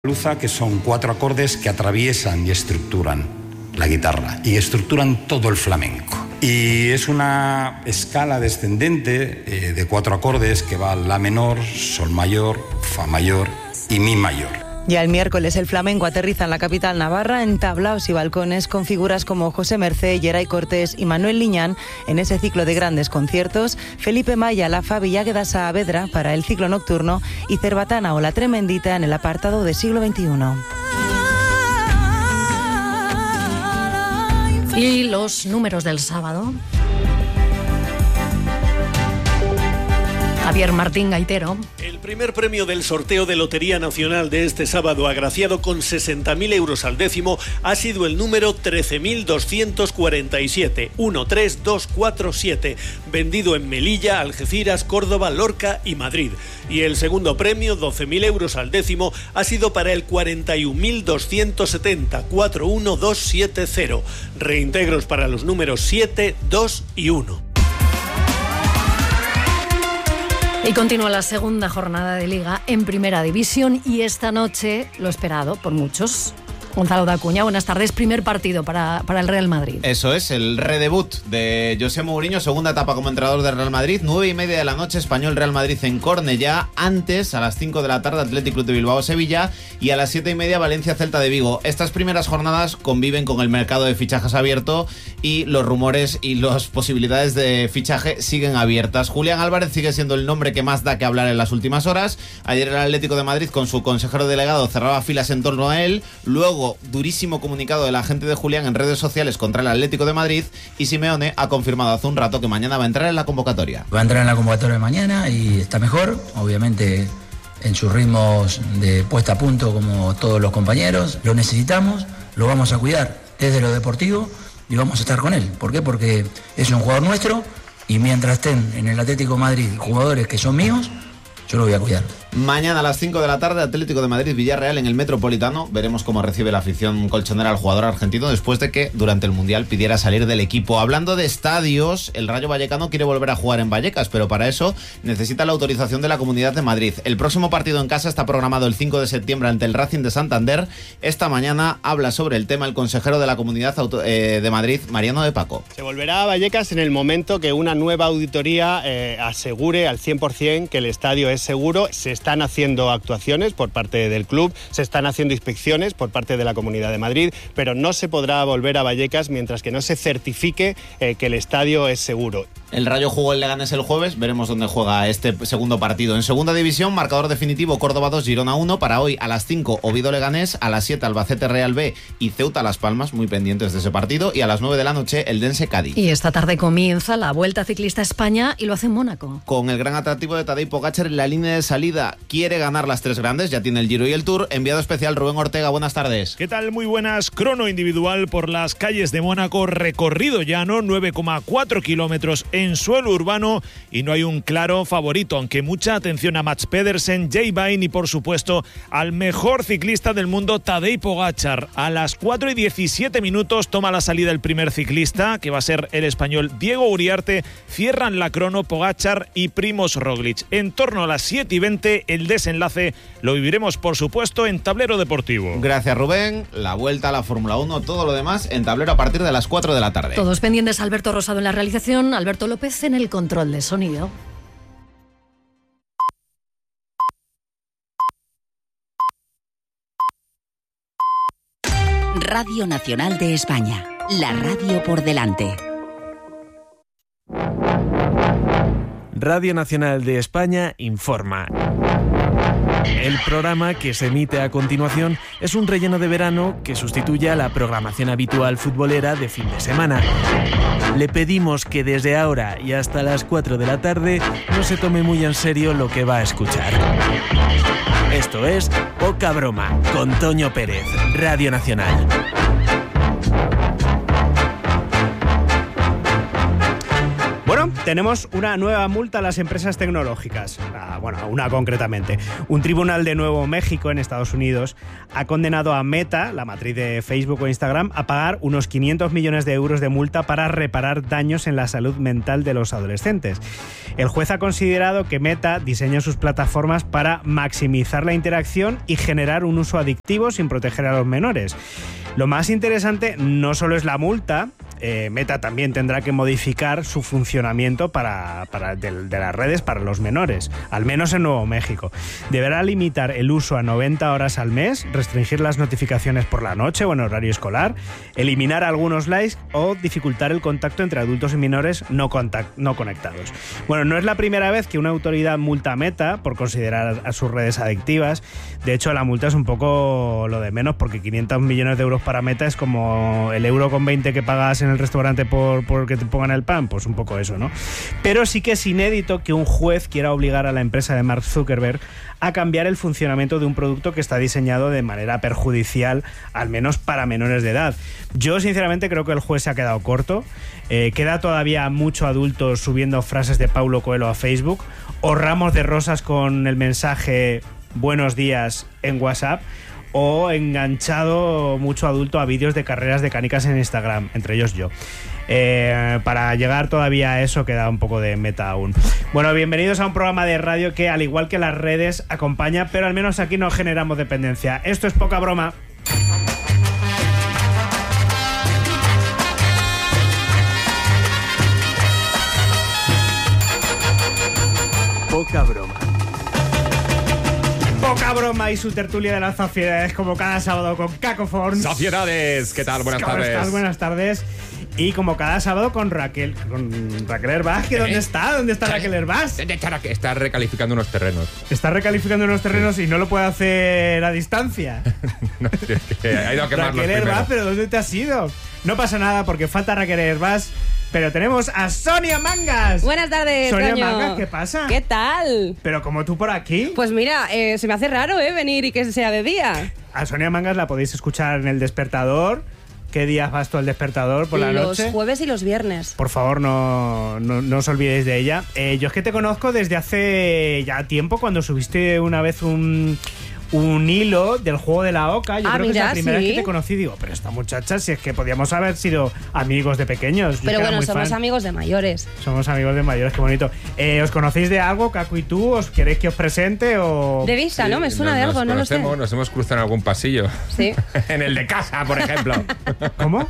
Luza, que son 4 acordes que atraviesan y estructuran la guitarra y estructuran todo el flamenco. Y es una escala descendente de 4 acordes que va La menor, Sol mayor, Fa mayor y Mi mayor. Ya el miércoles el flamenco aterriza en la capital navarra en tablaos y balcones con figuras como José Mercé, Geray Cortés y Manuel Liñán en ese ciclo de grandes conciertos, Felipe Maya, la Fabi Águeda Saavedra para el ciclo nocturno y Cerbatana o La Tremendita en el apartado de siglo XXI. Y los números del sábado. Javier Martín Gaitero. El primer premio del sorteo de Lotería Nacional de este sábado, agraciado con 60.000 euros al décimo, ha sido el número 13.247, 13247, vendido en Melilla, Algeciras, Córdoba, Lorca y Madrid. Y el segundo premio, 12.000 euros al décimo, ha sido para el 41.270, 41270. Reintegros para los números 7, 2 y 1. Y continúa la segunda jornada de Liga en Primera División y esta noche, lo esperado por muchos, Gonzalo Dacuña, buenas tardes. Primer partido para el Real Madrid. Eso es, el redebut de José Mourinho, segunda etapa como entrenador del Real Madrid, 9:30 de la noche, Español Real Madrid en Cornellá. Antes, a las 5 de la tarde, Athletic Club de Bilbao Sevilla, y a las 7:30 Valencia Celta de Vigo. Estas primeras jornadas conviven con el mercado de fichajes abierto y los rumores y las posibilidades de fichaje siguen abiertas. Julián Álvarez sigue siendo el nombre que más da que hablar en las últimas horas. Ayer el Atlético de Madrid, con su consejero delegado, cerraba filas en torno a él. Luego, durísimo comunicado de la gente de Julián en redes sociales contra el Atlético de Madrid, y Simeone ha confirmado hace un rato que mañana va a entrar en la convocatoria. Va a entrar en la convocatoria mañana y está mejor, obviamente en sus ritmos de puesta a punto como todos los compañeros. Lo necesitamos, lo vamos a cuidar desde lo deportivo y vamos a estar con él. ¿Por qué? Porque es un jugador nuestro y mientras estén en el Atlético de Madrid jugadores que son míos, yo lo voy a cuidar. Mañana a las 5 de la tarde, Atlético de Madrid-Villarreal en el Metropolitano. Veremos cómo recibe la afición colchonera al jugador argentino después de que durante el Mundial pidiera salir del equipo. Hablando de estadios, el Rayo Vallecano quiere volver a jugar en Vallecas, pero para eso necesita la autorización de la Comunidad de Madrid. El próximo partido en casa está programado el 5 de septiembre ante el Racing de Santander. Esta mañana habla sobre el tema el consejero de la Comunidad de Madrid, Mariano de Paco. Se volverá a Vallecas en el momento que una nueva auditoría asegure al 100% que el estadio es seguro. Se están haciendo actuaciones por parte del club, se están haciendo inspecciones por parte de la Comunidad de Madrid, pero no se podrá volver a Vallecas mientras que no se certifique que el estadio es seguro. El Rayo jugó el Leganés el jueves, veremos dónde juega este segundo partido. En segunda división, marcador definitivo, Córdoba 2, Girona 1. Para hoy a las 5, Oviedo Leganés, a las 7, Albacete Real B y Ceuta Las Palmas, muy pendientes de ese partido, y a las 9 de la noche, el Dense Cádiz. Y esta tarde comienza la Vuelta Ciclista a España y lo hace en Mónaco. Con el gran atractivo de Tadej Pogačar en la línea de salida, quiere ganar las 3 grandes, ya tiene el Giro y el Tour. Enviado especial Rubén Ortega, buenas tardes. ¿Qué tal? Muy buenas. Crono individual por las calles de Mónaco, recorrido llano, 9,4 kilómetros en suelo urbano, y no hay un claro favorito, aunque mucha atención a Mats Pedersen, Jay Vine y por supuesto al mejor ciclista del mundo, Tadej Pogačar. A las 4:17 toma la salida el primer ciclista, que va a ser el español Diego Uriarte. Cierran la crono Pogačar y Primož Roglič. En torno a las 7:20 el desenlace lo viviremos por supuesto en Tablero Deportivo. Gracias Rubén, la vuelta a la Fórmula 1, todo lo demás en Tablero a partir de las 4 de la tarde. Todos pendientes, Alberto Rosado en la realización, Alberto López en el control de sonido. Radio Nacional de España, la radio por delante. Radio Nacional de España informa. El programa que se emite a continuación es un relleno de verano que sustituye a la programación habitual futbolera de fin de semana. Le pedimos que desde ahora y hasta las 4 de la tarde no se tome muy en serio lo que va a escuchar. Esto es Poca Broma, con Toño Pérez, Radio Nacional. Bueno, tenemos una nueva multa a las empresas tecnológicas. Una concretamente. Un tribunal de Nuevo México, en Estados Unidos, ha condenado a Meta, la matriz de Facebook o Instagram, a pagar unos 500 millones de euros de multa para reparar daños en la salud mental de los adolescentes. El juez ha considerado que Meta diseña sus plataformas para maximizar la interacción y generar un uso adictivo sin proteger a los menores. Lo más interesante no solo es la multa. Meta también tendrá que modificar su funcionamiento de las redes para los menores, al menos en Nuevo México. Deberá limitar el uso a 90 horas al mes, restringir las notificaciones por la noche o en horario escolar, eliminar algunos likes o dificultar el contacto entre adultos y menores no conectados. Bueno, no es la primera vez que una autoridad multa a Meta por considerar a sus redes adictivas. De hecho, la multa es un poco lo de menos, porque 500 millones de euros para Meta es como el euro con 20 que pagas en el restaurante por que te pongan el pan, pues un poco eso, ¿no? Pero sí que es inédito que un juez quiera obligar a la empresa de Mark Zuckerberg a cambiar el funcionamiento de un producto que está diseñado de manera perjudicial, al menos para menores de edad. Yo sinceramente creo que el juez se ha quedado corto. Queda todavía mucho adulto subiendo frases de Paulo Coelho a Facebook o ramos de rosas con el mensaje buenos días en WhatsApp, o enganchado mucho adulto a vídeos de carreras de canicas en Instagram, entre ellos yo. Para llegar todavía a eso queda un poco de Meta aún. Bueno, bienvenidos a un programa de radio que, al igual que las redes, acompaña, pero al menos aquí no generamos dependencia. Esto es Poca Broma. Poca Broma. Poca Broma y su tertulia de las Zafiedades, como cada sábado con Cacophone. Zafiedades, ¿qué tal? Buenas tardes. ¿Cómo estás? Buenas tardes. Y como cada sábado con Raquel Herbás, que ¿dónde está? ¿Dónde está Raquel Herbás? Está recalificando unos terrenos. Está recalificando unos terrenos y no lo puede hacer a distancia. No, ha ido a quemarlos Raquel Herbás, primero. ¿pero dónde te has ido? No pasa nada porque falta Raquel Herbás, pero tenemos a Sonia Mangas. Buenas tardes, Sonia Toño. Mangas, ¿qué pasa? ¿Qué tal? Pero como tú por aquí. Pues mira, se me hace raro venir y que sea de día. A Sonia Mangas la podéis escuchar en El Despertador. ¿Qué días vas tú al Despertador por la noche? Los jueves y los viernes. Por favor, no os olvidéis de ella. Yo es que te conozco desde hace ya tiempo, cuando subiste una vez un hilo del juego de la Oca. Yo creo que es la primera vez que te conocí. Digo, pero esta muchacha, si es que podíamos haber sido amigos de pequeños. Pero bueno, somos amigos de mayores. Somos amigos de mayores, qué bonito. ¿Os conocéis de algo, Caco y tú? ¿Os queréis que os presente o...? De vista, ¿no? Me suena de algo, no lo sé. Nos hemos cruzado en algún pasillo. Sí. En el de casa, por ejemplo. ¿Cómo?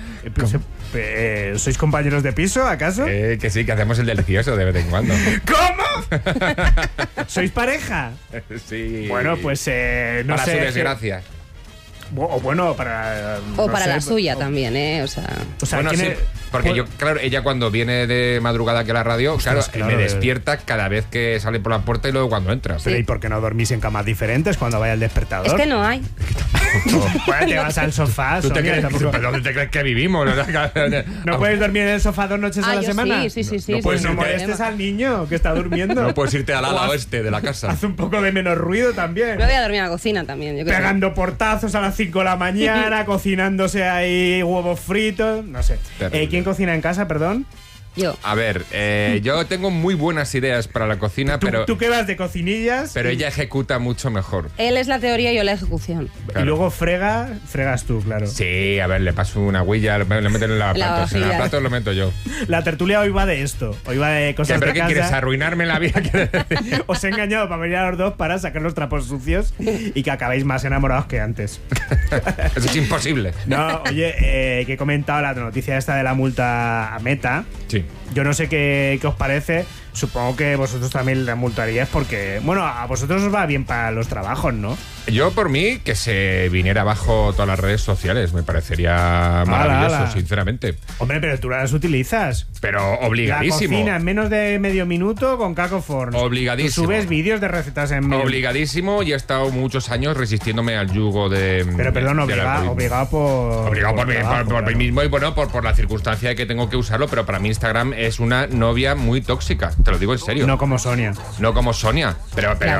¿Sois compañeros de piso, acaso? Que sí, que hacemos el delicioso de vez en cuando. ¿Cómo? ¿Sois pareja? Sí. Bueno, pues no para sé. Para su desgracia. O bueno, para... O para la suya también, O sea, bueno, sí, porque yo, claro, ella cuando viene de madrugada aquí a la radio, claro, me despierta cada vez que sale por la puerta y luego cuando entra. Pero ¿y por qué no dormís en camas diferentes cuando vaya al Despertador? Es que no hay. Bueno, te vas al sofá. ¿Tú Sonia, ¿Dónde te crees que vivimos? ¿No puedes dormir en el sofá 2 noches a la semana? Sí. Pues no molestes al niño que está durmiendo. No puedes irte al ala oeste de la casa. Haz un poco de menos ruido también. Me voy a dormir en la cocina también. Yo Pegando portazos a las 5 de la mañana, cocinándose ahí huevos fritos, no sé. ¿Quién cocina en casa, perdón? Yo. A ver, yo tengo muy buenas ideas para la cocina, pero... ¿Tú qué vas de cocinillas? Pero ella ejecuta mucho mejor. Él es la teoría y yo la ejecución. Claro. Y luego fregas tú, claro. Sí, a ver, le paso una huilla, le meto en el lavaplatos. En el lavaplatos lo meto yo. La tertulia hoy va de esto. Hoy va de cosas ¿Pero de qué casa. quieres? ¿Arruinarme la vida? Os he engañado para venir a los dos para sacar los trapos sucios y que acabéis más enamorados que antes. Eso es imposible. No, oye, que he comentado la noticia esta de la multa a Meta. Sí. Yo no sé qué os parece. Supongo que vosotros también la multaríais porque, bueno, a vosotros os va bien para los trabajos, ¿no? Yo, por mí, que se viniera abajo todas las redes sociales. Me parecería maravilloso, sinceramente. Hombre, pero tú las utilizas. Pero obligadísimo. La cocina en menos de medio minuto con Cacophone. Obligadísimo. Tú subes vídeos de recetas en... Obligadísimo, y he estado muchos años resistiéndome al yugo de... Pero perdón, obligado por... Obligado por mí mismo y bueno, por la circunstancia de que tengo que usarlo, pero para mí Instagram es una novia muy tóxica. Te lo digo en serio. No como Sonia. No como Sonia. Pero Claro.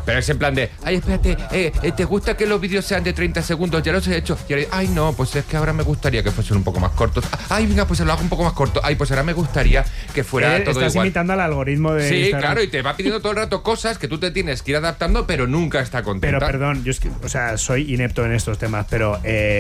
Pero es en plan de, ay, espérate, ¿te gusta que los vídeos sean de 30 segundos? Ya los he hecho. Y ahora, ay, no, pues es que ahora me gustaría que fuesen un poco más cortos. Ay, venga, pues se lo hago un poco más corto. Ay, pues ahora me gustaría que fuera todo estás igual. imitando al algoritmo de Instagram. Claro, y te va pidiendo todo el rato cosas que tú te tienes que ir adaptando, pero nunca está contenta. Pero perdón, yo es que, soy inepto en estos temas, pero,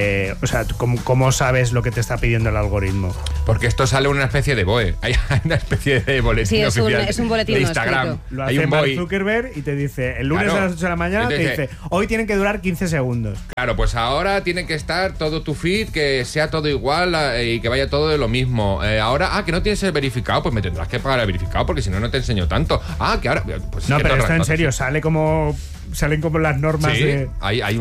¿cómo sabes lo que te está pidiendo el algoritmo? Porque esto sale una especie de BOE. Hay una especie de boletín oficial es un boletín de no Instagram. escrito. Lo Hay hace un Mark BOE. Zuckerberg y te dice, el lunes a las 8 de la mañana, te dice, hoy tienen que durar 15 segundos. Claro, pues ahora tiene que estar todo tu feed, que sea todo igual y que vaya todo de lo mismo. Ahora, que no tienes el verificado, pues me tendrás que pagar el verificado, porque si no, no te enseño tanto. Que ahora... Pues no, pero esto en serio, salen como las normas de... Hay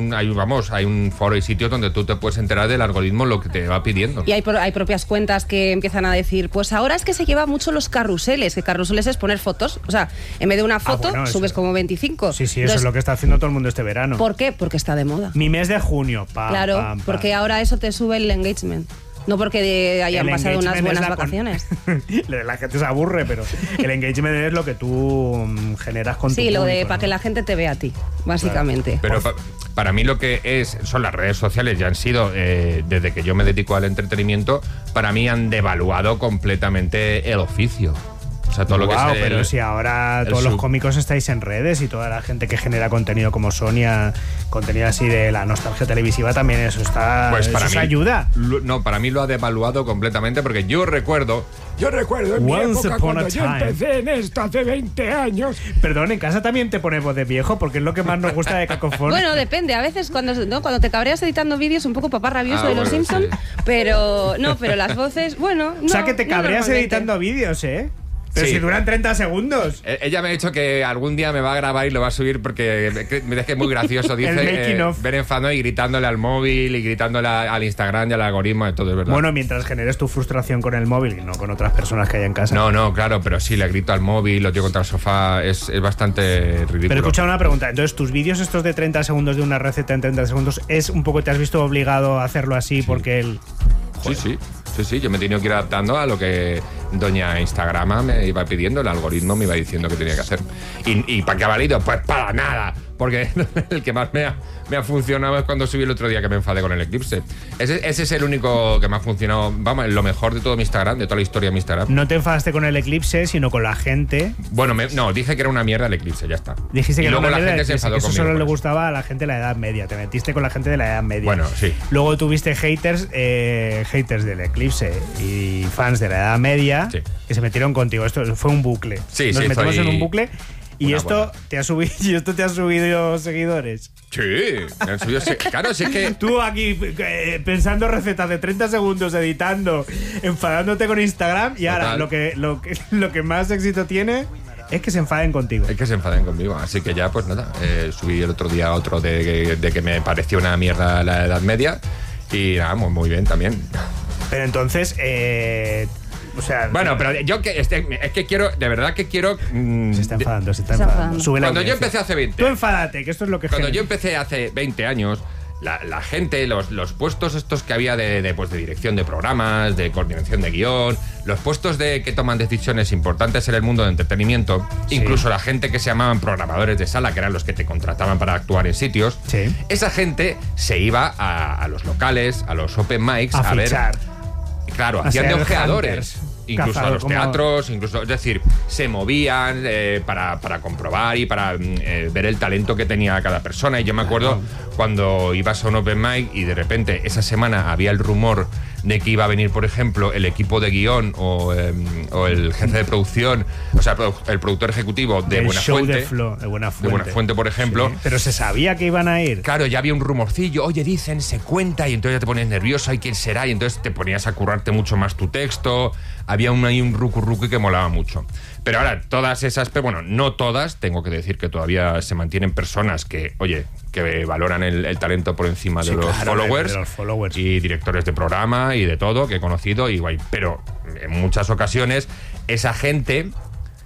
un foro y sitios donde tú te puedes enterar del algoritmo, lo que te va pidiendo. Y hay propias cuentas que empiezan a decir, pues ahora es que se lleva mucho los carruseles, que carruseles es poner fotos. O sea, en vez de una foto, subes como 25. Sí, eso es lo que está haciendo todo el mundo este verano. ¿Por qué? Porque está de moda. Mi mes de junio, Claro, porque ahora eso te sube el engagement. No porque hayan pasado unas buenas vacaciones. La gente se aburre, pero el engagement es lo que tú generas con tu Sí, lo de público, para que la gente te vea a ti, básicamente. Pero para mí lo que son las redes sociales, ya han sido, desde que yo me dedico al entretenimiento, para mí han devaluado completamente el oficio. O sea, todo lo que es pero si ahora todos los cómicos estáis en redes y toda la gente que genera contenido como Sonia, contenido así de la nostalgia televisiva, también eso está. Pues para eso mí ayuda. No, para mí lo ha devaluado completamente, porque yo recuerdo en mi Once época upon cuando a yo time. empecé en esto hace 20 años. Perdón, en casa también te pones voz de viejo, porque es lo que más nos gusta de Cacofón. Bueno, depende. A veces cuando te cabreas editando vídeos, un poco papá rabioso de los Simpsons, pero las voces, bueno. O sea, que te cabreas editando vídeos, ¿eh? Pero si duran 30 segundos. Ella me ha dicho que algún día me va a grabar y lo va a subir porque me es que es muy gracioso. Dice ver enfado y gritándole al móvil y gritándole al Instagram y al algoritmo y todo, es verdad. Bueno, mientras generes tu frustración con el móvil y no con otras personas que hay en casa. No, claro, pero sí, le grito al móvil, lo tiro contra el sofá, es bastante ridículo. Pero escucha una pregunta, entonces tus vídeos estos de 30 segundos de una receta en 30 segundos, ¿es un poco te has visto obligado a hacerlo así porque el... Sí, yo me he tenido que ir adaptando a lo que doña Instagrama me iba pidiendo, el algoritmo me iba diciendo que tenía que hacer. ¿Y para qué ha valido? Pues para nada, porque el que más me ha funcionado es cuando subí el otro día que me enfadé con el eclipse. Ese es el único que me ha funcionado, vamos, lo mejor de todo mi Instagram, de toda la historia de mi Instagram. No te enfadaste con el eclipse, sino con la gente. Bueno, dije que era una mierda el eclipse, ya está. Dijiste que y luego la gente se enfadó conmigo. Eso solo le gustaba a la gente de la edad media. Te metiste con la gente de la edad media. Bueno, sí. Luego tuviste haters del eclipse y fans de la edad media que se metieron contigo. Esto fue un bucle. Nos metimos en un bucle. Y esto te ha subido seguidores. Sí, me han subido. Claro, si es que. Tú aquí pensando recetas de 30 segundos, editando, enfadándote con Instagram, y ahora lo que más éxito tiene es que se enfaden contigo. Es que se enfaden conmigo. Así que ya, pues nada. Subí el otro día otro de que me pareció una mierda la Edad Media. Y nada, muy bien también. Pero entonces. Bueno, pero yo es que quiero, de verdad que quiero. Se está enfadando. Cuando yo empecé hace 20. Tú enfádate, que esto es lo que. Cuando yo empecé hace 20 años, la gente, los puestos estos que había de dirección de programas, de coordinación de guión, los puestos que toman decisiones importantes en el mundo de entretenimiento, incluso la gente que se llamaban programadores de sala, que eran los que te contrataban para actuar en sitios, esa gente se iba a los locales, a los open mics, a ver. Claro, hacían de ojeadores. Incluso a los teatros, es decir, se movían para comprobar y para ver el talento que tenía cada persona. Y yo me acuerdo cuando ibas a un open mic y de repente esa semana había el rumor de que iba a venir, por ejemplo, el equipo de guión o el jefe de producción, o sea, el productor ejecutivo de Buenafuente. De Buenafuente, por ejemplo. Sí, pero se sabía que iban a ir. Claro, ya había un rumorcillo, oye, dicen, se cuenta, y entonces ya te ponías nerviosa, ¿y quién será? Y entonces te ponías a currarte mucho más tu texto. Había un rucu que molaba mucho. Pero ahora, todas esas, pero bueno, no todas, tengo que decir que todavía se mantienen personas que, oye, que valoran el talento por encima de los followers y directores de programa y de todo que he conocido, y guay. Pero en muchas ocasiones esa gente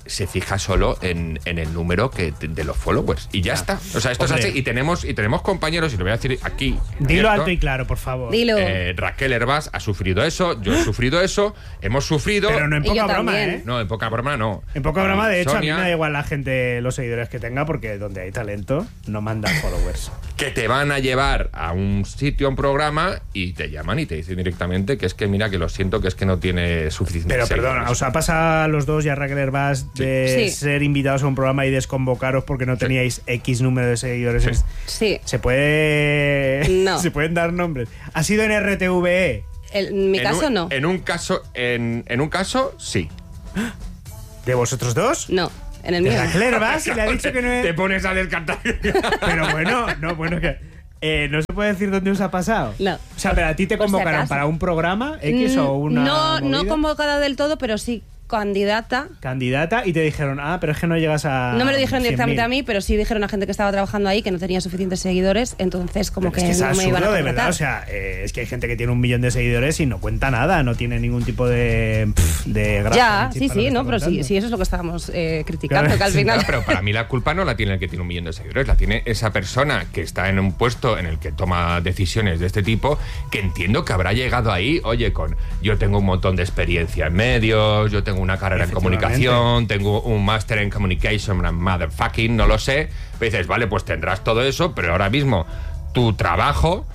se fija solo en el número de los followers y ya está. O sea, esto es así. Y tenemos compañeros, y lo voy a decir aquí. Dilo alto y claro, por favor. Dilo. Raquel Hervás ha sufrido eso, yo he sufrido eso, hemos sufrido. Pero no en poca broma, ¿eh? No, en poca broma no. En poca broma, de hecho, Sonia, a mí me da igual la gente, los seguidores que tenga, porque donde hay talento no mandan followers. Que te van a llevar a un sitio, a un programa, y te llaman y te dicen directamente que es que mira, que lo siento, que es que no tiene suficiente. Pero perdona, ¿os ha pasado a los dos y a Raquel Hervás de ser invitados a un programa y desconvocaros porque no teníais X número de seguidores? Sí. ¿Se puede? No. ¿Se pueden dar nombres? ¿Ha sido en RTVE? En mi caso, no. En un caso, sí. ¿De vosotros dos? No. En el mío. Raquel Hervás le ha dicho que no es... Te pones a descartar. Pero bueno, que... ¿no se puede decir dónde os ha pasado? No. O sea, pero a ti te convocaron para un programa X o una No convocada del todo, pero sí candidata, y te dijeron, pero es que no llegas a... No me lo dijeron 100.000. directamente a mí, pero sí dijeron a gente que estaba trabajando ahí que no tenía suficientes seguidores, entonces como pero que es no me iban a de contratar. verdad, o sea, es que hay gente que tiene 1 millón de seguidores y no cuenta nada, no tiene ningún tipo de gracia. Ya, sí, no, pero sí, eso es lo que estábamos criticando, claro. Que al final... Pero para mí la culpa no la tiene el que tiene 1 millón de seguidores, la tiene esa persona que está en un puesto en el que toma decisiones de este tipo, que entiendo que habrá llegado ahí, oye, yo tengo un montón de experiencia en medios, yo tengo una carrera en comunicación, tengo un máster en communication, motherfucking, no lo sé. Pero dices, vale, pues tendrás todo eso, pero ahora mismo tu trabajo,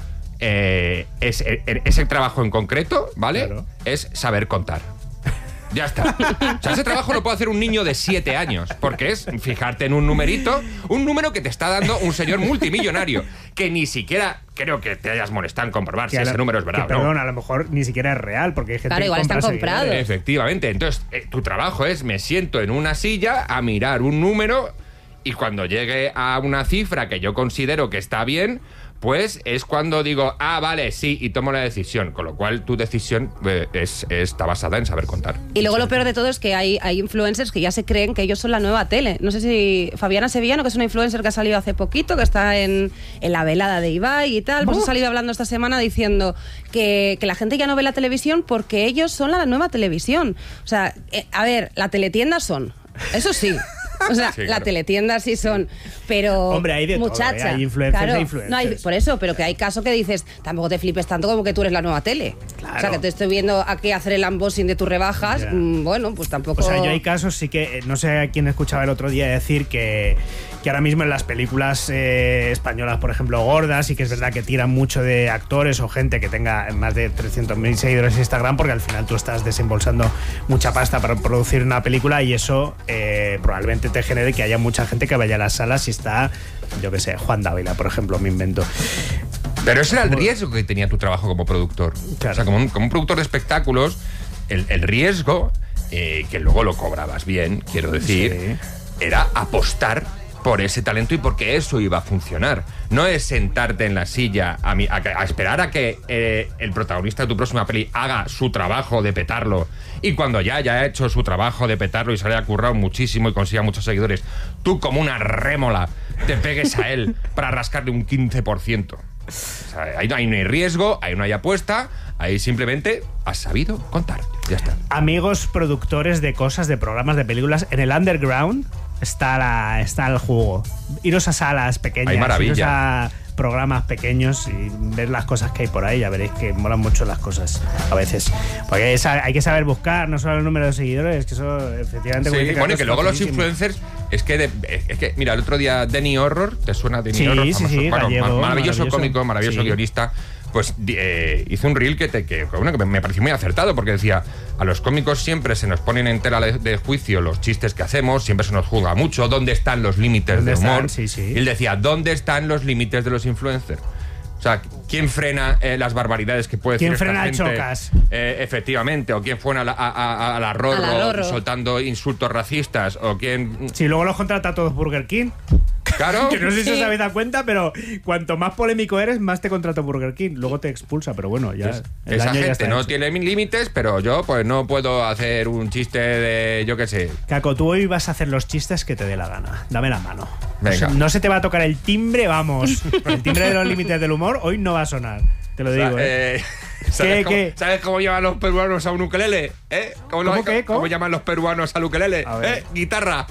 ese trabajo en concreto, ¿vale? Claro. Es saber contar. Ya está. O sea, ese trabajo lo puede hacer un niño de 7 años, porque es fijarte en un numerito, un número que te está dando un señor multimillonario, que ni siquiera creo que te hayas molestado en comprobar si ese número es verdad o no. Perdón, a lo mejor ni siquiera es real, porque hay gente que igual compra están comprados. Efectivamente. Entonces, tu trabajo es, me siento en una silla a mirar un número, y cuando llegue a una cifra que yo considero que está bien, pues es cuando digo, vale, sí, y tomo la decisión. Con lo cual, tu decisión está basada en saber contar. Y luego lo peor de todo es que hay influencers que ya se creen que ellos son la nueva tele. No sé si Fabiana Sevillano, que es una influencer que ha salido hace poquito, que está en la velada de Ibai y tal, pues ha salido hablando esta semana diciendo que la gente ya no ve la televisión porque ellos son la nueva televisión. O sea, a ver, la teletienda son, eso sí. O sea, sí, claro. La teletienda sí son, pero hombre, hay de muchacha, todo, hay influencers, claro, e influencers. No hay, por eso, pero que hay casos que dices, tampoco te flipes tanto como que tú eres la nueva tele. Claro. O sea, que te estoy viendo aquí hacer el unboxing de tus rebajas, bueno, pues tampoco... O sea, yo hay casos, sí que, no sé a quién escuchaba el otro día decir que ahora mismo en las películas españolas, por ejemplo, gordas, sí que es verdad que tiran mucho de actores o gente que tenga más de 300.000 seguidores en Instagram, porque al final tú estás desembolsando mucha pasta para producir una película y eso probablemente te genere que haya mucha gente que vaya a las salas y está, yo qué sé, Juan Dávila, por ejemplo, me invento. Pero ese era el riesgo que tenía tu trabajo como productor. Claro. O sea, como un productor de espectáculos, el riesgo, que luego lo cobrabas bien, quiero decir, era apostar por ese talento y porque eso iba a funcionar. No es sentarte en la silla a esperar a que el protagonista de tu próxima peli haga su trabajo de petarlo, y cuando ya haya hecho su trabajo de petarlo y se le haya currado muchísimo y consiga muchos seguidores, tú como una rémola te pegues a él para rascarle un 15%. O sea, ahí no hay riesgo, ahí no hay apuesta, ahí simplemente has sabido contar. Ya está. Amigos productores de cosas, de programas, de películas, en el underground está el jugo. Iros a salas pequeñas, iros a programas pequeños y ver las cosas que hay por ahí, ya veréis que molan mucho las cosas a veces. Porque hay que saber buscar, no solo el número de seguidores, que eso efectivamente... Sí, bueno, y que luego los influencers, es que mira, el otro día Denny Horror, ¿te suena Denny Horror? Sí, sí, bueno, gallego, maravilloso cómico, maravilloso guionista. Pues hizo un reel que me pareció muy acertado, porque decía, a los cómicos siempre se nos ponen en tela de juicio los chistes que hacemos, siempre se nos juzga mucho, ¿dónde están los límites del humor? Y él decía, ¿dónde están los límites de los influencers? O sea, ¿quién frena las barbaridades que puede decir esta gente? ¿Quién frena Chocas? Efectivamente, o quién frena a la Rorro soltando insultos racistas, o quién... Si luego los contrata todos Burger King. Claro. Que no sé si os habéis dado cuenta, pero cuanto más polémico eres, más te contrata Burger King. Luego te expulsa, pero bueno, ya... Esa gente no tiene límites, pero yo pues no puedo hacer un chiste de, yo qué sé. Caco, tú hoy vas a hacer los chistes que te dé la gana. Dame la mano. Venga. No se te va a tocar el timbre, vamos. El timbre de los límites del humor hoy no va a sonar. Te lo digo, ¿Sabes cómo llaman los peruanos a un ukelele? ¿Cómo llaman los peruanos al ukelele? Guitarra.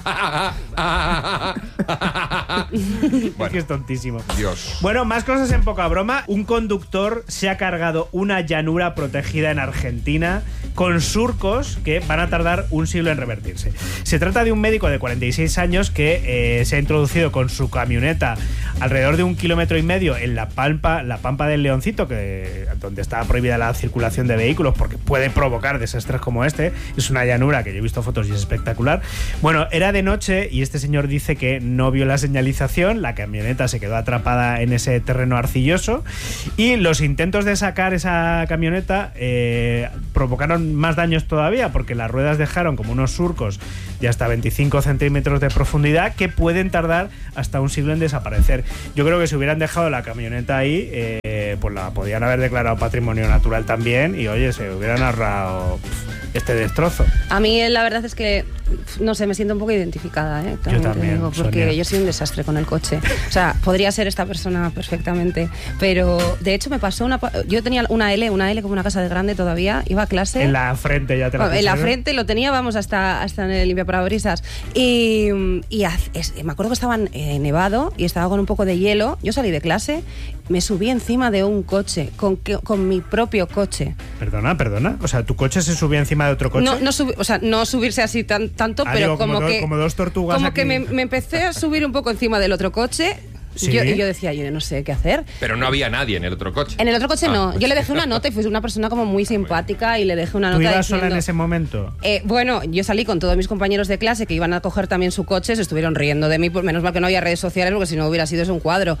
Bueno, es tontísimo. Dios. Bueno, más cosas en poca broma. Un conductor se ha cargado una llanura protegida en Argentina con surcos que van a tardar un siglo en revertirse. Se trata de un médico de 46 años que se ha introducido con su camioneta alrededor de 1,5 kilómetros en la Pampa del Leoncito, donde está prohibida la circulación de vehículos porque puede provocar desastres como este. Es una llanura que yo he visto fotos y es espectacular. Bueno, era de noche y este señor dice que no vio la señalización, la camioneta se quedó atrapada en ese terreno arcilloso y los intentos de sacar esa camioneta provocaron más daños todavía porque las ruedas dejaron como unos surcos de hasta 25 centímetros de profundidad que pueden tardar hasta un siglo en desaparecer. Yo creo que si hubieran dejado la camioneta ahí, pues la podían haber declarado patrimonio natural también y oye, se hubieran ahorrado este destrozo. A mí la verdad es que, no sé, me siento un poco identificada, yo también, digo, porque Sonia. yo soy un desastre con el coche. O sea, podría ser esta persona perfectamente, pero de hecho me pasó yo tenía una L como una casa de grande todavía, iba a clase. En la frente ya te la pusieron. En la frente lo tenía, vamos, hasta en el limpiaparabrisas. Y me acuerdo que estaba nevado y estaba con un poco de hielo. Yo salí de clase, me subí encima de un coche, con mi propio coche. Perdona. O sea, ¿tu coche se subía encima de otro coche? No subirse así tanto, pero digo, como dos tortugas. Como aquí. que me empecé a subir un poco encima del otro coche. ¿Sí? Yo decía, yo no sé qué hacer. Pero no había nadie en el otro coche. En el otro coche no. Yo le dejé una nota y fue una persona como muy simpática y le dejé una nota. ¿Tú ibas diciendo, sola en ese momento? Bueno, yo salí con todos mis compañeros de clase que iban a coger también su coche, se estuvieron riendo de mí, pues menos mal que no había redes sociales porque si no hubiera sido eso un cuadro.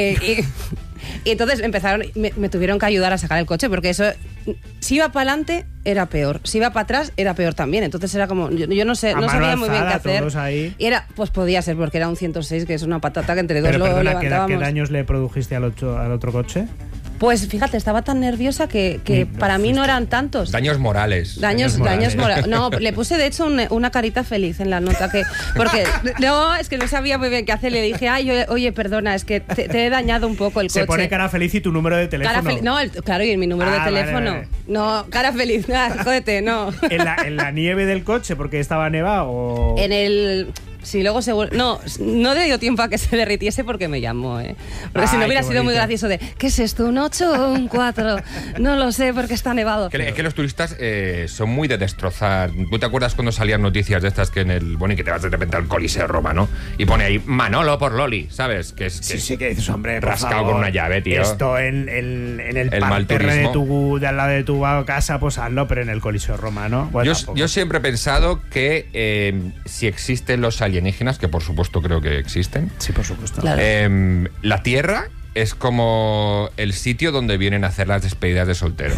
Y entonces me tuvieron que ayudar a sacar el coche porque eso, si iba para adelante era peor, si iba para atrás era peor también. Entonces era como, yo no sé, no sabía muy bien qué hacer. Ahí. Y pues podía ser porque era un 106, que es una patata que entre dos Pero, lo levantábamos. ¿qué daños le produjiste al otro coche? Pues fíjate, estaba tan nerviosa que para mí no eran tantos. Daños morales. Daños morales. No, le puse de hecho una carita feliz en la nota porque no, es que no sabía muy bien qué hacer. Le dije, oye, perdona, es que te he dañado un poco el coche. Se pone cara feliz y tu número de teléfono. Claro, y mi número de teléfono. Vale. No, cara feliz, jódete, no. ¿En la nieve del coche porque estaba nevado o...? En el... Sí, luego seguro... No le dio tiempo a que se derritiese porque me llamó, Porque si no hubiera sido muy gracioso de... ¿Qué es esto? ¿Un 8 o un 4? No lo sé porque está nevado. Es que los turistas son muy de destrozar. ¿Tú te acuerdas cuando salían noticias de estas que en el... Bueno, y que te vas de repente al Coliseo Romano y pone ahí Manolo por Loli, ¿sabes? Sí, que dices, hombre, rascado con una llave, tío. Esto en el parterre de al lado de tu casa, pues hazlo, pero en el Coliseo Romano... Bueno, yo siempre he pensado que si existen los alienígenas, que por supuesto creo que existen. Sí, por supuesto. Claro. La Tierra es como el sitio donde vienen a hacer las despedidas de soltero.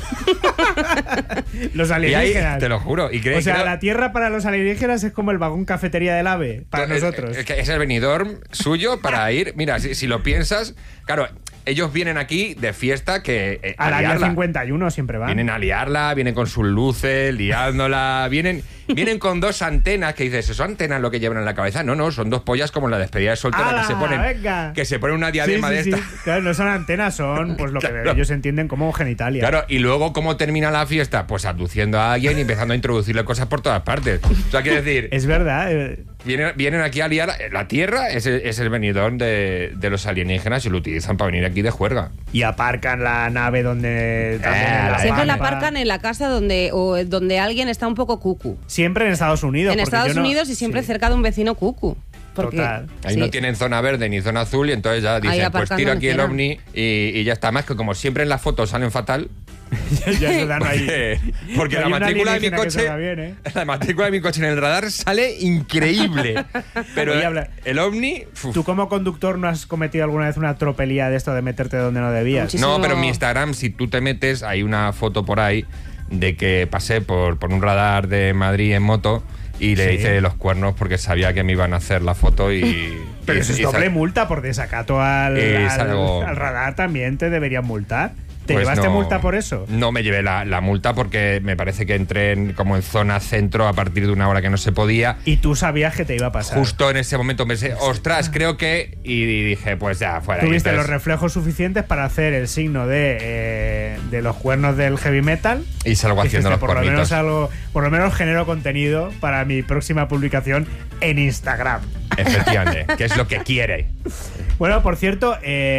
Los alienígenas. Ahí, te lo juro. La Tierra para los alienígenas es como el vagón cafetería del AVE para nosotros. Es el venidor suyo para ir. Mira, si lo piensas, claro, ellos vienen aquí de fiesta que al año 51 siempre van. Vienen a liarla, vienen con sus luces, liándola, vienen con dos antenas que dices, ¿son antenas lo que llevan en la cabeza? No, son dos pollas como en la despedida de soltera que se ponen una diadema de esta. Claro, no son antenas, son pues lo que ellos entienden como genitalia. Claro, y luego ¿cómo termina la fiesta? Pues abduciendo a alguien y empezando a introducirle cosas por todas partes. O sea, quiero decir... Es verdad. Vienen aquí a liar. La Tierra es el venidor de los alienígenas y lo utilizan para venir aquí de juerga. Y aparcan la nave donde... Siempre la aparcan en la casa donde alguien está un poco cucu. Siempre en Estados Unidos. En Estados Unidos y siempre cerca de un vecino cucu. Total. Ahí no tienen zona verde ni zona azul y entonces ya dicen, pues tiro aquí el ovni y ya está. Más que como siempre en las fotos salen fatal. ya se dan ahí. Porque la matrícula de mi coche, la matrícula de mi coche en el radar sale increíble. Pero el ovni... ¿Tú como conductor no has cometido alguna vez una tropelía de esto de meterte donde no debías? Muchísimo. No, pero en mi Instagram, si tú te metes, hay una foto por ahí de que pasé por un radar de Madrid en moto y le hice los cuernos porque sabía que me iban a hacer la foto y... Pero eso es doble multa por desacato al radar, también te deberían multar. ¿Te Pues llevaste no, multa por eso? No me llevé la multa porque me parece que entré como en zona centro a partir de una hora que no se podía. Y tú sabías que te iba a pasar. Justo en ese momento pensé, ostras, creo que... Y dije, pues ya, fuera. Tuviste entonces, los reflejos suficientes para hacer el signo de los cuernos del heavy metal. Y salgo haciendo los cuernitos. Por lo menos genero contenido para mi próxima publicación en Instagram. Efectivamente, que es lo que quiere. Bueno, por cierto,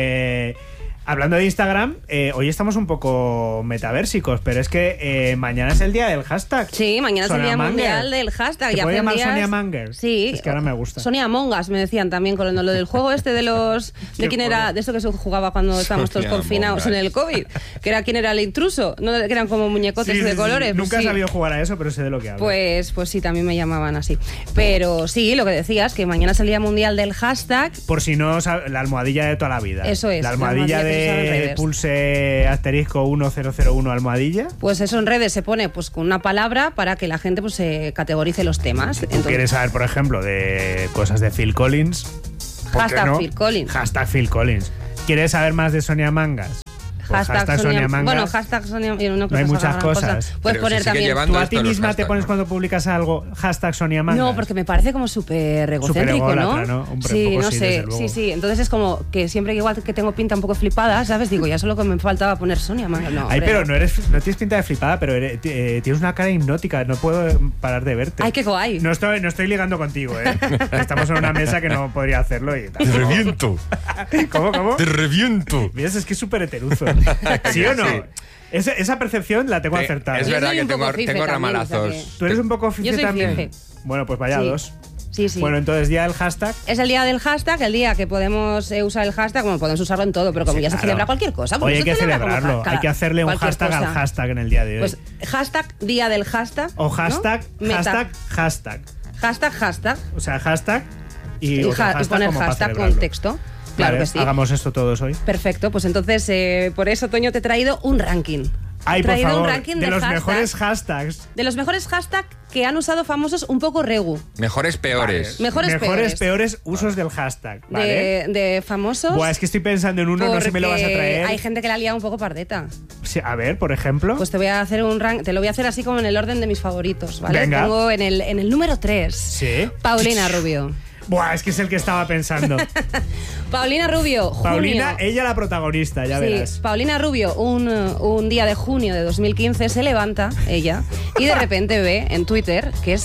hablando de Instagram, hoy estamos un poco metaversicos, pero es que mañana es el día del hashtag. Sí, mañana es el día mundial del hashtag. ¿Te puedo llamar días... Sonia Manger? Sí. Es que ahora me gusta. Sonia Among Us me decían también con lo del juego este de los... ¿De quién era? De esto que se jugaba cuando estábamos todos confinados en el COVID. Que era quién era el intruso. ¿No? Que eran como muñecotes de colores. Sí. Nunca he sabido jugar a eso, pero sé de lo que hablo. Pues sí, también me llamaban así. Pero sí, lo que decías, que mañana es el día mundial del hashtag. Por si no, la almohadilla de toda la vida. Eso es. La almohadilla de pulse asterisco 1001 almohadilla. Pues eso en redes se pone pues con una palabra para que la gente pues se categorice los temas. Entonces, ¿quieres saber, por ejemplo, de cosas de Phil Collins? Hashtag Phil Collins. Hashtag Phil Collins. ¿Quieres saber más de Sonia Mangas? Pues hashtag Sonia Mangas. Bueno, hashtag Sonia... No hay muchas cosas. Puedes poner también... ¿Tú a ti misma te pones cuando publicas algo hashtag Sonia Mangas? No, porque me parece como súper egocéntrico, ¿no? Hombre, sí, no sé. Sí. Entonces es como que siempre igual que tengo pinta un poco flipada, ¿sabes? Digo, ya solo que me faltaba poner Sonia Mangas. No, ay, pero no tienes pinta de flipada, pero tienes una cara hipnótica. No puedo parar de verte. Ay, qué guay. No estoy ligando contigo, ¿eh? Estamos en una mesa que no podría hacerlo y tal. Te reviento. ¿Cómo? Te reviento. ¿Ves? Es que es súper heteruzo. ¿Sí o no? Sí. Esa percepción la tengo acertada. Es verdad que tengo ramalazos. ¿Tú eres un poco fife también? Fife. Bueno, pues vaya dos. Sí. Bueno, entonces, día del hashtag. Es el día del hashtag, el día que podemos usar el hashtag. Bueno, podemos usarlo en todo, pero como ya se celebra cualquier cosa. Hoy hay que celebrarlo. Hay que hacerle un hashtag cosa. Al hashtag en el día de hoy. Pues hashtag, día del hashtag. O hashtag, ¿no? hashtag. Hashtag. O sea, hashtag y poner hashtag con texto. Claro que sí. Hagamos esto todos hoy. Perfecto, pues entonces por eso, Toño, te he traído un ranking. Ay, por favor, un ranking de los mejores hashtags. De los mejores hashtags que han usado famosos un poco regu. Mejores peores. Vale. Mejores peores usos del hashtag. ¿Vale? De famosos. Buah, es que estoy pensando en uno, no sé si me lo vas a traer. Hay gente que la ha liado un poco pardeta. Sí, a ver, por ejemplo. Pues te voy a hacer un ranking. Te lo voy a hacer así como en el orden de mis favoritos, ¿vale? Venga. Tengo en el número 3. Sí. Paulina Rubio. Buah, es que es el que estaba pensando. Paulina Rubio, junio. Paulina, ella la protagonista, ya verás. Paulina Rubio, un día de junio de 2015 se levanta, ella, y de repente ve en Twitter que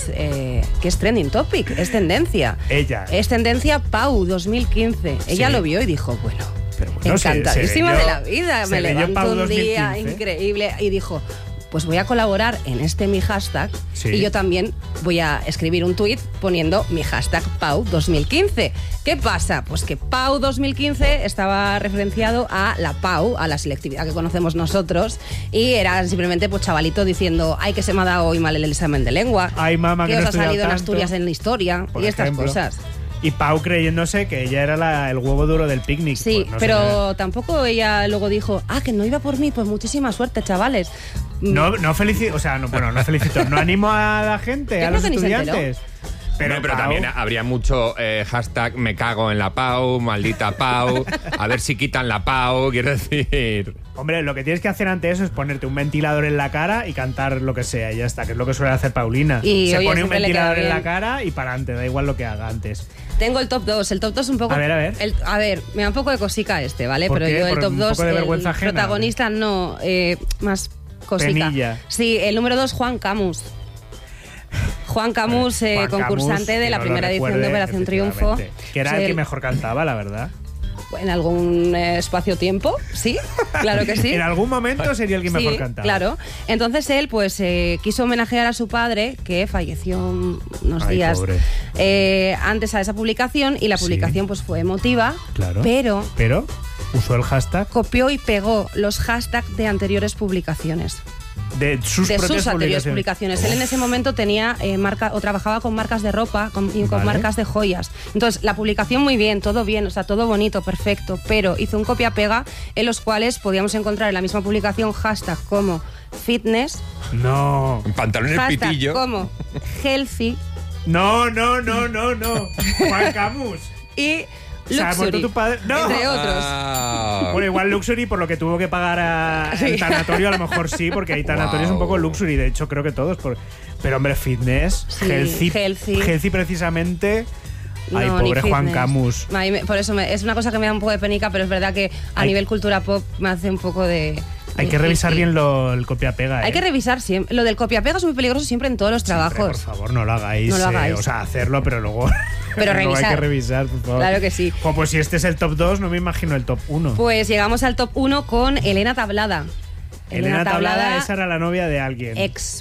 es trending topic, es tendencia. Ella. Es tendencia Pau 2015. Ella lo vio y dijo, bueno, encantadísima de la vida. Me levanto un día increíble y dijo... Pues voy a colaborar en mi hashtag y yo también voy a escribir un tuit poniendo mi hashtag Pau 2015. ¿Qué pasa? Pues que Pau 2015 estaba referenciado a la Pau, a la selectividad que conocemos nosotros, y era simplemente pues chavalito diciendo, ay, que se me ha dado hoy mal el examen de lengua, ay, mamá, que os no ha salido en tanto. Asturias en la historia, por estas cosas. Y Pau creyéndose que ella era el huevo duro del picnic. Sí, pues no pero tampoco ella luego dijo, que no iba por mí, pues muchísima suerte, chavales. No felicito, o sea, no felicito, no animo a la gente, a los estudiantes. Pero también habría mucho hashtag me cago en la Pau, maldita Pau, a ver si quitan la Pau, quiero decir... Hombre, lo que tienes que hacer ante eso es ponerte un ventilador en la cara y cantar lo que sea, y ya está, que es lo que suele hacer Paulina. Y, se pone un ventilador en la cara y para adelante, da igual lo que haga antes. Tengo el top 2. El top 2 un poco... A ver. A ver, me da un poco de cosica ¿vale? ¿Por Pero qué? yo el ¿Por top un 2, poco de vergüenza el ajena, protagonista no, más cosica. Penilla. Sí, el número 2, Juan Camus. Juan Camus, concursante Camus, de la primera edición de Operación Triunfo. Que era el que mejor cantaba, la verdad. En algún espacio-tiempo, sí, claro que sí. En algún momento sería el que mejor cantaba. Claro. Entonces él pues quiso homenajear a su padre, que falleció unos días antes a esa publicación, y la publicación pues fue emotiva, claro. Pero usó el hashtag, copió y pegó los hashtags de anteriores publicaciones. De sus anteriores publicaciones. Él en ese momento tenía trabajaba con marcas de ropa y con marcas de joyas. Entonces, la publicación muy bien, todo bien, o sea, todo bonito, perfecto, pero hizo un copia-pega en los cuales podíamos encontrar en la misma publicación hashtag como fitness, pantalones hashtag pitillo, como healthy, no, Juan Camus, y O sea, Luxury, tu padre... ¡No! entre otros. Bueno, igual Luxury por lo que tuvo que pagar el tanatorio, a lo mejor sí, porque hay tanatorios un poco Luxury, de hecho creo que todos. Pero hombre, fitness, Sí, healthy precisamente... Ay, No, pobre ni Juan fitness. Camus. Por eso es una cosa que me da un poco de penica, pero es verdad que a nivel cultura pop me hace un poco de... Hay que revisar bien el copia-pega. Hay que revisar siempre. Lo del copia-pega es muy peligroso siempre en todos los trabajos. Por favor, no lo hagáis. No lo hagáis. O sea, hacerlo, pero luego... Pero luego revisar. hay que revisar, por favor. Claro que sí. Pues si este es el top 2, no me imagino el top 1. Pues llegamos al top 1 con Elena Tablada. Elena Tablada, esa era la novia de alguien.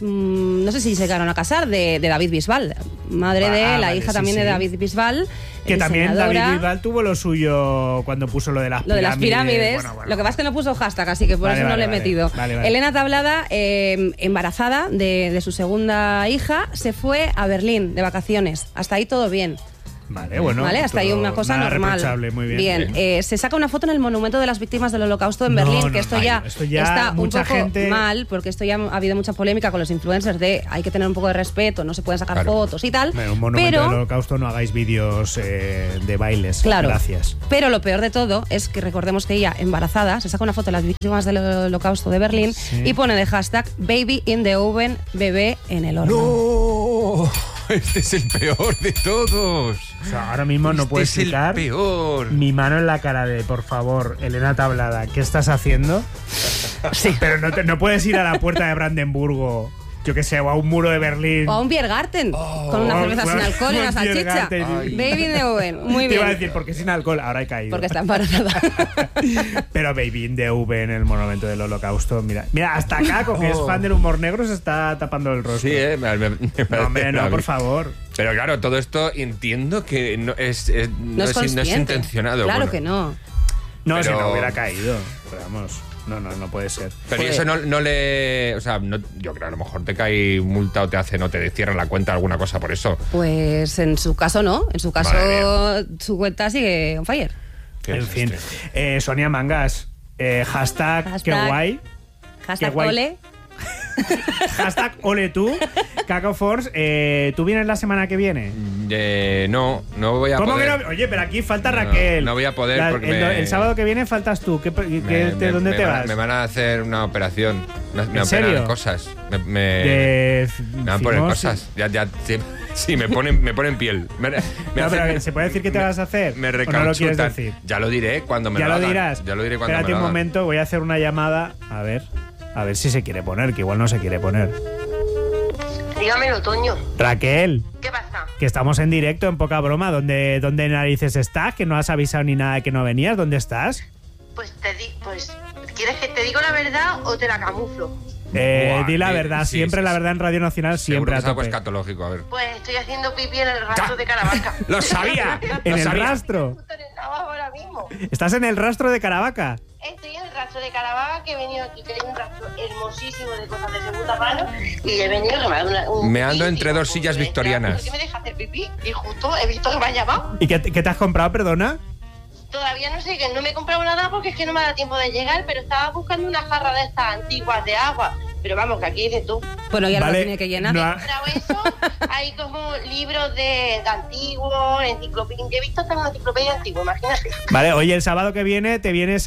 No sé si se llegaron a casar, de David Bisbal. Madre de la hija también de David Bisbal. Que también diseñadora. David Bisbal tuvo lo suyo cuando puso lo de las pirámides. Bueno. Lo que pasa es que no puso hashtag, así que por eso no le he metido. Vale. Elena Tablada, embarazada de su segunda hija, se fue a Berlín de vacaciones. Hasta ahí todo bien. Vale, bueno. Vale, hasta ahí una cosa nada normal. reprochable, muy bien. Se saca una foto en el Monumento de las Víctimas del Holocausto en Berlín, que esto ya está un mucha poco gente... mal, porque esto ya ha habido mucha polémica con los influencers de hay que tener un poco de respeto, no se pueden sacar fotos y tal. En un monumento del Holocausto no hagáis vídeos de bailes. Claro. Gracias. Pero lo peor de todo es que recordemos que ella, embarazada, se saca una foto de las víctimas del Holocausto de Berlín y pone de hashtag Baby in the oven, bebé en el horno. ¡No! Este es el peor de todos. O sea, ahora mismo no puedo explicar. Es el peor. Mi mano en la cara de, por favor, Elena Tablada, ¿qué estás haciendo? Sí. Pero no puedes ir a la puerta de Brandenburgo, yo que sé, o a un muro de Berlín. O a un Biergarten, con una cerveza sin alcohol y una salchicha. Baby in the oven, muy bien. Te iba a decir, ¿por qué sin alcohol? Ahora he caído. Porque está embarazada. Pero Baby in the oven en el monumento del Holocausto. Mira, hasta Caco, que es fan del humor negro, se está tapando el rostro. Sí, me no, hombre, no, por favor. Pero claro, todo esto entiendo que no es intencionado. Claro que no. No, pero... si no hubiera caído. Pero vamos, no puede ser. Pero eso no le... O sea, yo creo que a lo mejor te cae multa o te cierran la cuenta alguna cosa por eso. Pues en su caso no. En su caso su cuenta sigue on fire. En fin. Sonia Mangas, hashtag qué guay. Hashtag qué guay. ole. Hashtag ole tú. Caco Force, ¿tú vienes la semana que viene? No voy a ¿Cómo poder. Que no? Oye, pero aquí falta Raquel. No voy a poder porque el sábado que viene faltas tú. ¿Dónde te vas? Me van a hacer una operación. ¿En serio? Cosas. Me van a poner cosas. Sí, me ponen piel. Pero ¿se puede decir qué te vas a hacer? Me ¿O no lo quieres recauchutan. decir? Ya lo diré cuando me ya lo hagan. Dirás. Ya lo diré cuando Espérate me lo un hagan. momento, voy a hacer una llamada. A ver si se quiere poner, que igual no se quiere poner. Dígamelo, Toño. Raquel. ¿Qué pasa? Que estamos en directo, en poca broma. ¿Dónde narices estás? Que no has avisado ni nada de que no venías. ¿Dónde estás? Pues ¿quieres que te diga la verdad o te la camuflo? Di la verdad, siempre la verdad en Radio Nacional, siempre a es algo tope. escatológico, a ver. Pues estoy haciendo pipí en el rastro de Caravaca. ¡Lo sabía! ¿En el rastro? Estoy en el trabajo ahora mismo. ¿Estás en el rastro de Caravaca? Estoy en el rastro de Caravaca, que he venido aquí, que hay un rastro hermosísimo de cosas de segunda mano, y he venido que me ha dado Me ando entre dos sillas victorianas. ¿Por qué me deja hacer pipí? Y justo he visto que me ha llamado. ¿Y qué te has comprado, perdona? Todavía no sé, que no me he comprado nada porque es que no me da tiempo de llegar, pero estaba buscando una jarra de estas antiguas de agua. Pero vamos, que aquí dices tú. Bueno, ya lo tiene que llenar. Hay como libros de antiguos, enciclopedia. Yo he visto hasta una enciclopedia antigua, imagínate. Vale, oye, el sábado que viene te vienes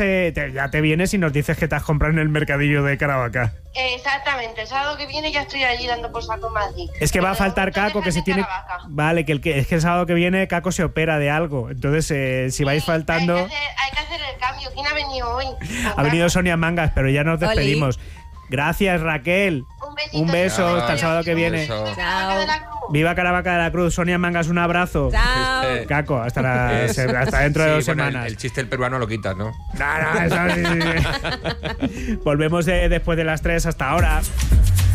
y nos dices que te has comprado en el mercadillo de Caravaca. Exactamente, el sábado que viene ya estoy allí dando por saco más. Es que va a faltar Caco, que se tiene... Vale, es que el sábado que viene Caco se opera de algo. Entonces, si vais faltando... Hay que hacer el cambio. ¿Quién ha venido hoy? Ha venido Sonia Mangas, pero ya nos despedimos. Gracias, Raquel. Un beso, hasta el sábado que viene. Chao. Viva Caravaca de la Cruz. Sonia Mangas, un abrazo. Chao. Caco, hasta dentro de 2 semanas. El chiste del peruano lo quitas, ¿no? No, eso sí. Volvemos después de las 3. Hasta ahora.